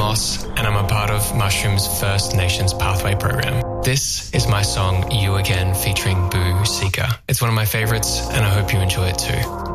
Moss, and I'm a part of Mushroom's First Nations Pathway program. This is my song You Again featuring Boo Seeker. It's one of my favorites, and I hope you enjoy it too.